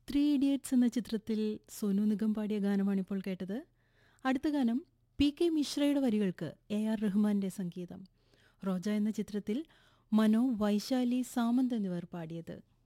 Three idiots എന്ന ചിത്രത്തിൽ സോനു നിഗം പാടിയ ഗാനമാണിപ്പോൾ കേട്ടത്. അടുത്ത ഗാനം പി.കെ. മിശ്രയുടെ വരികൾക്ക് എ.ആർ. റഹ്മാന്റെ സംഗീതം. റോജ എന്ന ചിത്രത്തിൽ മനോ, വൈശാലി, സാമന്ത് എന്നിവർ പാടിയത്.